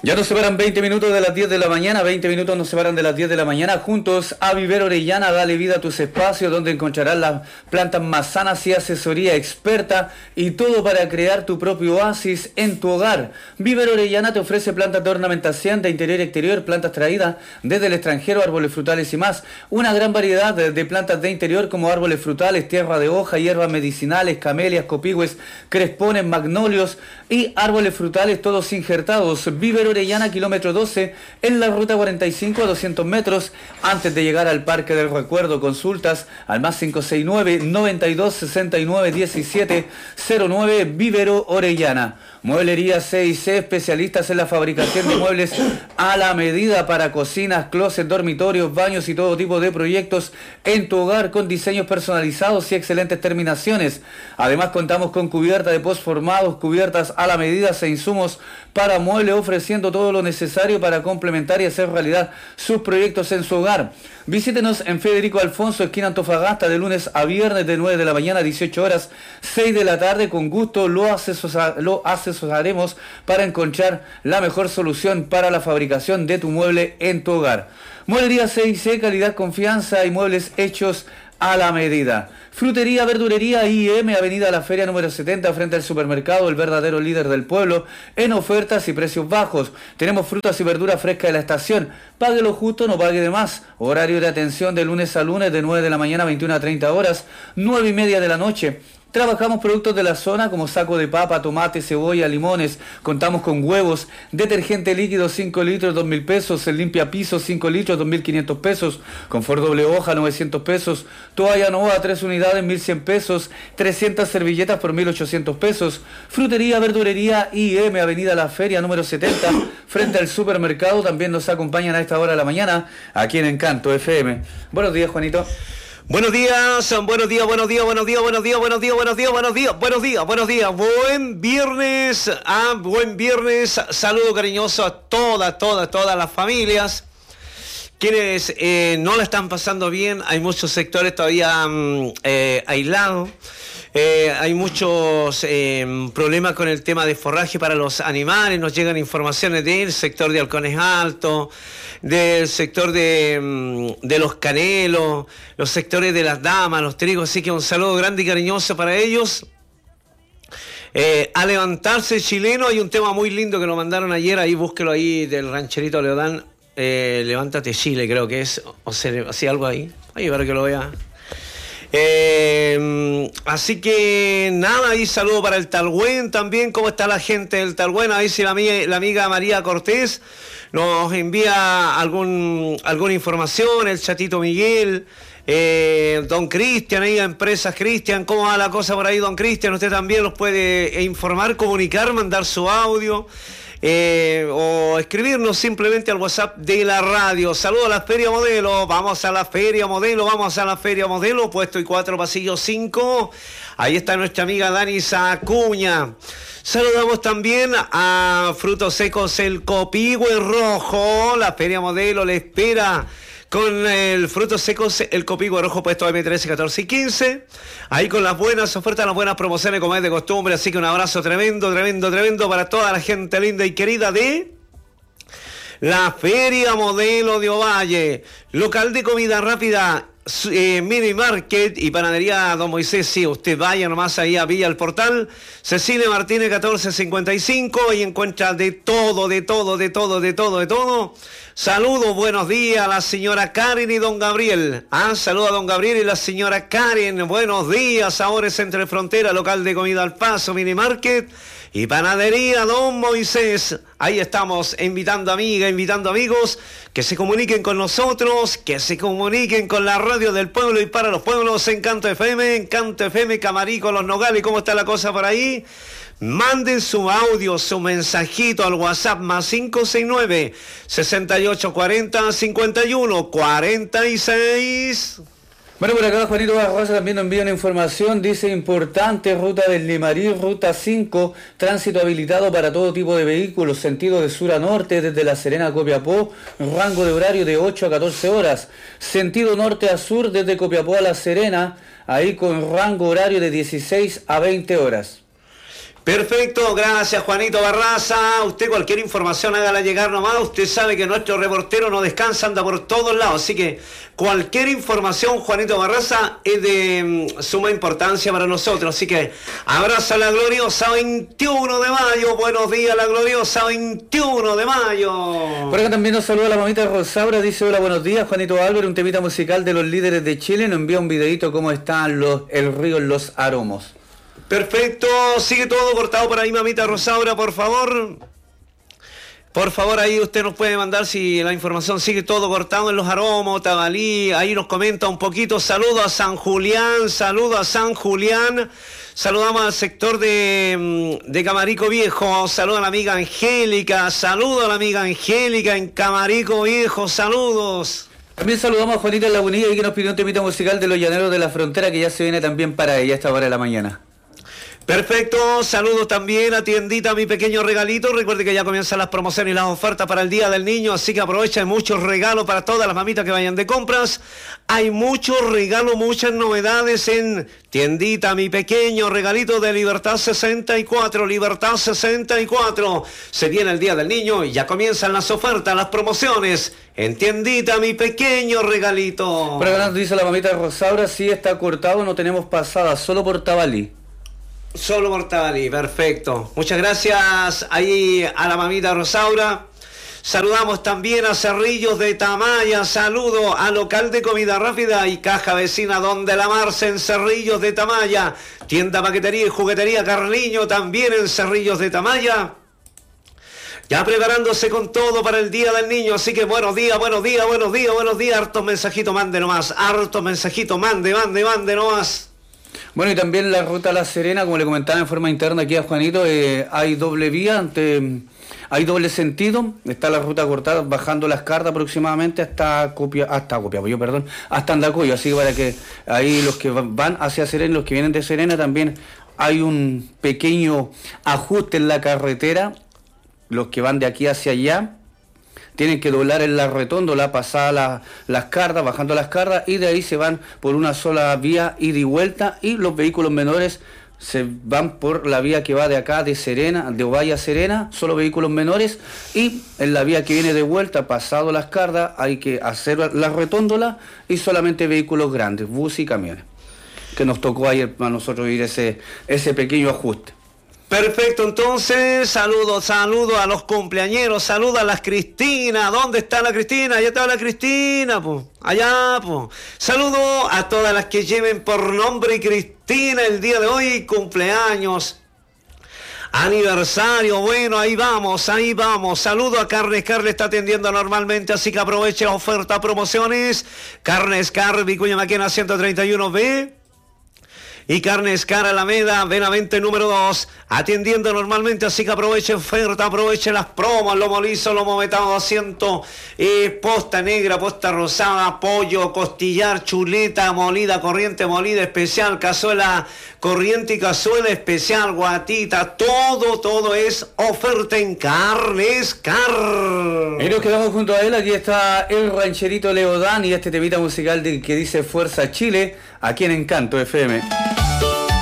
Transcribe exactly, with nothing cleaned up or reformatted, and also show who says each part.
Speaker 1: Ya nos separan veinte minutos de las diez de la mañana, veinte minutos nos separan de las diez de la mañana. Juntos a Vivero Orellana, dale vida a tus espacios, donde encontrarás las plantas más sanas y asesoría experta y todo para crear tu propio oasis en tu hogar. Vivero Orellana te ofrece plantas de ornamentación de interior y exterior, plantas traídas desde el extranjero, árboles frutales y más. Una gran variedad de, de plantas de interior como árboles frutales, tierra de hoja, hierbas medicinales, camelias, copigües, crespones, magnolios y árboles frutales todos injertados. Vivero Orellana, kilómetro doce, en la ruta cuarenta y cinco a doscientos metros, antes de llegar al Parque del Recuerdo. Consultas al más cinco seis nueve, noventa y dos, sesenta y nueve, diecisiete cero nueve. Vivero Orellana. Mueblería C y C, especialistas en la fabricación de muebles a la medida para cocinas, closets, dormitorios, baños y todo tipo de proyectos en tu hogar con diseños personalizados y excelentes terminaciones. Además contamos con cubierta de postformados, cubiertas a la medida e insumos para muebles, ofreciendo todo lo necesario para complementar y hacer realidad sus proyectos en su hogar. Visítenos en Federico Alfonso, esquina Antofagasta, de lunes a viernes de nueve de la mañana a dieciocho horas, seis de la tarde. Con gusto lo, asesora, lo asesoraremos para encontrar la mejor solución para la fabricación de tu mueble en tu hogar. Mueblería C y C, calidad, confianza y muebles hechos a la medida. Frutería, verdurería I M, Avenida La Feria número setenta, frente al supermercado, el verdadero líder del pueblo, en ofertas y precios bajos. Tenemos frutas y verduras frescas de la estación. Pague lo justo, no pague de más. Horario de atención de lunes a lunes de nueve de la mañana a veintiuna a treinta horas, nueve y media de la noche. Trabajamos productos de la zona como saco de papa, tomate, cebolla, limones. Contamos con huevos, detergente líquido cinco litros, dos mil pesos. El limpia piso cinco litros, dos mil quinientos pesos. Confort doble hoja, novecientos pesos. Toalla Nova, tres unidades, mil cien pesos. trescientas servilletas por mil ochocientos pesos. Frutería, verdurería I M, Avenida La Feria número setenta, frente al supermercado. También nos acompañan a esta hora de la mañana aquí en Encanto F M. Buenos días, Juanito.
Speaker 2: Buenos días, buenos días, buenos días, buenos días, buenos días, buenos días, buenos días, buenos días, buenos días, buenos días, buen viernes, ah, buen viernes, saludo cariñoso a todas, todas, todas las familias, quienes eh, no la están pasando bien. Hay muchos sectores todavía eh, aislados. Eh, hay muchos eh, problemas con el tema de forraje para los animales. Nos llegan informaciones del sector de Halcones Altos, del sector de, de los Canelos, los sectores de las Damas, los Trigos. Así que un saludo grande y cariñoso para ellos. Eh, a levantarse chileno. Hay un tema muy lindo que nos mandaron ayer. Ahí búsquelo ahí, del rancherito Leodán. Eh, Levántate Chile, creo que es. O sea, así algo ahí. Ahí para que lo vea. Eh, así que nada, ahí saludo para el Talgüen también. ¿Cómo está la gente del Talgüen? Ahí si la amiga, la amiga María Cortés nos envía algún alguna información, el chatito Miguel, eh, don Cristian, ahí a Empresas Cristian. ¿Cómo va la cosa por ahí, don Cristian? Usted también nos puede informar, comunicar, mandar su audio. Eh, o escribirnos simplemente al WhatsApp de la radio. Saludos a la Feria Modelo. Vamos a la Feria Modelo, vamos a la Feria Modelo, puesto y cuatro, pasillo cinco. Ahí está nuestra amiga Dani Sacuña. Saludamos también a Frutos Secos El Copihue Rojo. La Feria Modelo le espera con el Frutos Secos El Copihue Rojo, puesto M trece, catorce y quince. Ahí con las buenas ofertas, las buenas promociones como es de costumbre. Así que un abrazo tremendo, tremendo, tremendo para toda la gente linda y querida de la Feria Modelo de Ovalle. Local de comida rápida, eh, mini market y panadería Don Moisés. Sí, usted vaya nomás ahí a Villa El Portal, Cecilia Martínez catorce cincuenta y cinco, y encuentra de todo, de todo, de todo, de todo, de todo. Saludos, buenos días a la señora Karen y don Gabriel. Ah, saludos a don Gabriel y la señora Karen. Buenos días, ahora es Entre Frontera, local de comida al paso, mini market y panadería Don Moisés. Ahí estamos invitando amigas, invitando amigos que se comuniquen con nosotros, que se comuniquen con la radio del pueblo y para los pueblos. Encanto F M, Encanto F M, Camarico, Los Nogales. ¿Cómo está la cosa por ahí? Manden su audio, su mensajito al WhatsApp más cinco seis nueve, sesenta y ocho cuarenta, cincuenta y uno cuarenta y seis.
Speaker 1: Bueno, por acá Juanito Barrosa también nos envía una información. Dice: importante ruta del Limarí, ruta cinco, tránsito habilitado para todo tipo de vehículos, sentido de sur a norte, desde La Serena a Copiapó, rango de horario de ocho a catorce horas, sentido norte a sur, desde Copiapó a La Serena, ahí con rango horario de dieciséis a veinte horas.
Speaker 2: Perfecto, gracias Juanito Barraza. Usted cualquier información hágala llegar nomás. Usted sabe que nuestro reportero no descansa, anda por todos lados. Así que cualquier información, Juanito Barraza, es de um, suma importancia para nosotros. Así que abraza a la gloriosa veintiuno de mayo. Buenos días, la gloriosa veintiuno de mayo.
Speaker 1: Por acá también nos saluda la mamita Rosaura. Dice: hola, buenos días, Juanito Álvaro. Un temita musical de los líderes de Chile. Nos envía un videito cómo están los, el río en los aromos.
Speaker 2: Perfecto, sigue todo cortado por ahí, mamita Rosaura, por favor. Por favor, ahí usted nos puede mandar si la información sigue todo cortado en los aromos, Tabalí, ahí nos comenta un poquito. Saludos a San Julián, saludos a San Julián. Saludamos al sector de, de Camarico Viejo, saludos a la amiga Angélica, saludos a la amiga Angélica en Camarico Viejo, saludos.
Speaker 1: También saludamos a Juanita Lagunilla, que nos pidió un temita musical de los Llaneros de la Frontera, que ya se viene también para ella a esta hora de la mañana.
Speaker 2: Perfecto, saludos también a Tiendita Mi Pequeño Regalito. Recuerde que ya comienzan las promociones y las ofertas para el Día del Niño, así que aprovechen muchos regalos para todas las mamitas que vayan de compras. Hay muchos regalos, muchas novedades en Tiendita Mi Pequeño Regalito de Libertad sesenta y cuatro, Libertad sesenta y cuatro. Se viene el Día del Niño y ya comienzan las ofertas, las promociones en Tiendita Mi Pequeño Regalito.
Speaker 1: Por acá nos dice la mamita Rosaura: sí, está cortado, no tenemos pasada, solo por Tabalí.
Speaker 2: Solo por Tabalí, perfecto. Muchas gracias ahí a la mamita Rosaura. Saludamos también a Cerrillos de Tamaya. Saludo a local de comida rápida y caja vecina Donde la Marce en Cerrillos de Tamaya. Tienda, paquetería y juguetería Carliño también en Cerrillos de Tamaya. Ya preparándose con todo para el Día del Niño, así que buenos días, buenos días, buenos días, buenos días. Hartos mensajitos, mande nomás. Hartos mensajitos, mande, mande, mande nomás.
Speaker 1: Bueno, y también la ruta La Serena, como le comentaba en forma interna aquí a Juanito, eh, hay doble vía, ante, hay doble sentido. Está la ruta cortada bajando las cartas aproximadamente hasta Copia, hasta Copiapó, yo perdón, hasta Andacoyo, así que para que ahí los que van hacia Serena, los que vienen de Serena, también hay un pequeño ajuste en la carretera. Los que van de aquí hacia allá tienen que doblar en la retóndola, pasar la, las cardas, bajando las cardas, y de ahí se van por una sola vía, ida y vuelta, y los vehículos menores se van por la vía que va de acá, de Serena, de Ovalle a Serena, solo vehículos menores, y en la vía que viene de vuelta, pasado las cardas, hay que hacer la retóndola, y solamente vehículos grandes, bus y camiones, que nos tocó ayer a nosotros ir ese, ese pequeño ajuste.
Speaker 2: Perfecto, entonces, saludos, saludos a los cumpleañeros, saludos a las Cristina. ¿Dónde está la Cristina? Allá está la Cristina, pues. Allá, pues. Saludos a todas las que lleven por nombre Cristina el día de hoy, cumpleaños, aniversario. Bueno, ahí vamos, ahí vamos. Saludo a Carnes Car, le está atendiendo normalmente, así que aproveche la oferta, promociones. Carnes Car, Vicuña Maquena ciento treinta y uno B. Y Carnes Car Alameda, Benavente número dos, atendiendo normalmente, así que aproveche oferta, aproveche las promos, lomo liso, lomo metado, asiento, eh, posta negra, posta rosada, pollo, costillar, chuleta, molida, corriente, molida especial, cazuela, corriente y cazuela especial, guatita, todo, todo es oferta en Carnes Car.
Speaker 1: Y nos quedamos junto a él, aquí está el rancherito Leodán y este temita musical de, que dice Fuerza Chile, aquí en Encanto F M.